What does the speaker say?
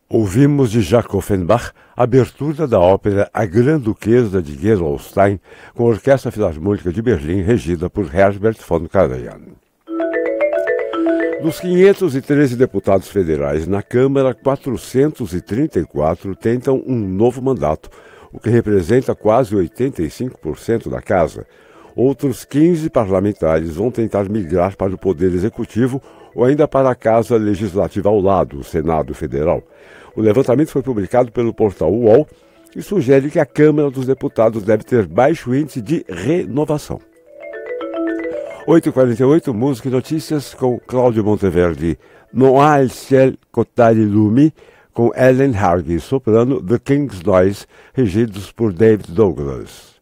Ouvimos de Jacques Offenbach a abertura da ópera A Grã-Duquesa de Gerolstein, com a Orquestra Filarmônica de Berlim, regida por Herbert von Karajan. Dos 513 deputados federais na Câmara, 434 tentam um novo mandato, o que representa quase 85% da casa. Outros 15 parlamentares vão tentar migrar para o Poder Executivo ou ainda para a Casa Legislativa ao lado, o Senado Federal. O levantamento foi publicado pelo portal UOL e sugere que a Câmara dos Deputados deve ter baixo índice de renovação. 8h48, música e notícias com Cláudio Monteverdi. Non ha il ciel cotali lumi, com Ellen Hargis, soprano, The King's Noise, regidos por David Douglas.